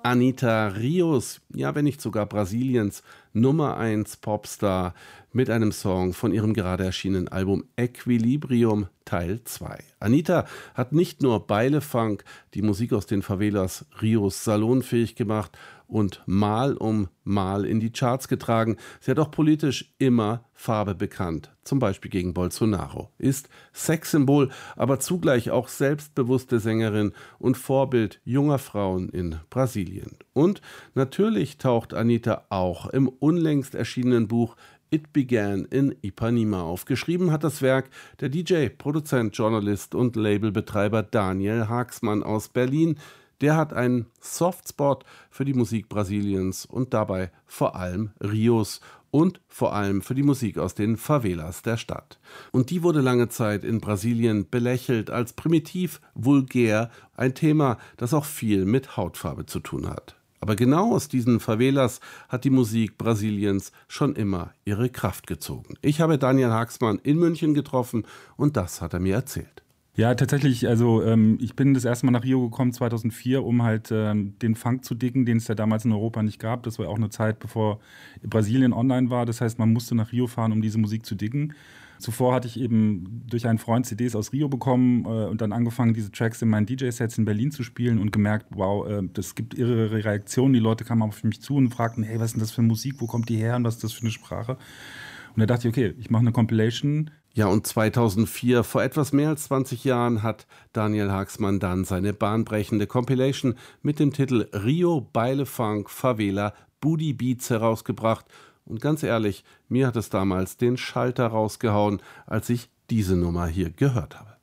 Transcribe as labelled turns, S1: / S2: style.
S1: Anitta Rios, ja, wenn nicht sogar Brasiliens Nummer 1 Popstar mit einem Song von ihrem gerade erschienenen Album Equilibrium Teil 2. Anitta hat nicht nur Beile-Funk, die Musik aus den Favelas Rios salonfähig gemacht und Mal um Mal in die Charts getragen. Sie hat auch politisch immer Farbe bekannt, zum Beispiel gegen Bolsonaro, ist Sexsymbol, aber zugleich auch selbstbewusste Sängerin und Vorbild junger Frauen in Brasilien. Und natürlich taucht Anitta auch im unlängst erschienenen Buch It Began in Ipanema auf. Geschrieben hat das Werk der DJ, Produzent, Journalist und Labelbetreiber Daniel Haaksman aus Berlin. Der hat einen Softspot für die Musik Brasiliens und dabei vor allem Rios und vor allem für die Musik aus den Favelas der Stadt. Und die wurde lange Zeit in Brasilien belächelt als primitiv, vulgär, ein Thema, das auch viel mit Hautfarbe zu tun hat. Aber genau aus diesen Favelas hat die Musik Brasiliens schon immer ihre Kraft gezogen. Ich habe Daniel Haaksman in München getroffen und das hat er mir erzählt.
S2: Ja, tatsächlich, also ich bin das erste Mal nach Rio gekommen 2004, um halt den Funk zu diggen, den es ja damals in Europa nicht gab. Das war auch eine Zeit, bevor Brasilien online war. Das heißt, man musste nach Rio fahren, um diese Musik zu diggen. Zuvor hatte ich eben durch einen Freund CDs aus Rio bekommen und dann angefangen, diese Tracks in meinen DJ-Sets in Berlin zu spielen und gemerkt, wow, das gibt irre Reaktionen. Die Leute kamen auf mich zu und fragten, hey, was ist denn das für Musik, wo kommt die her und was ist das für eine Sprache? Und da dachte ich, okay, ich mache eine Compilation.
S1: Ja, und 2004, vor etwas mehr als 20 Jahren, hat Daniel Haaksman dann seine bahnbrechende Compilation mit dem Titel Rio Baile Funk Favela Booty Beats herausgebracht. Und ganz ehrlich, mir hat es damals den Schalter rausgehauen, als ich diese Nummer hier gehört habe.